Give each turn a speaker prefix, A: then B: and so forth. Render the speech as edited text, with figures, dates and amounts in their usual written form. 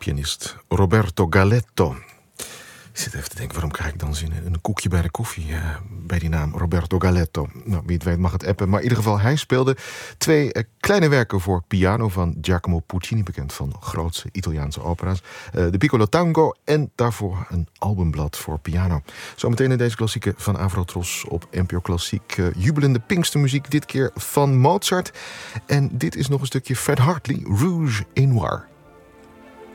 A: pianist Roberto Galetto. Ik zit even te denken, waarom krijg ik dan zin in een koekje bij de koffie bij die naam Roberto Galetto? Nou, wie het weet mag het appen. Maar in ieder geval, hij speelde 2 kleine werken voor piano van Giacomo Puccini, bekend van grootse Italiaanse opera's. De Piccolo Tango en daarvoor een albumblad voor piano. Zometeen in deze klassieke van Avrotros op NPO Klassiek. Jubelende Pinkstermuziek, dit keer van Mozart. En dit is nog een stukje Fred Hartley, Rouge et Noir.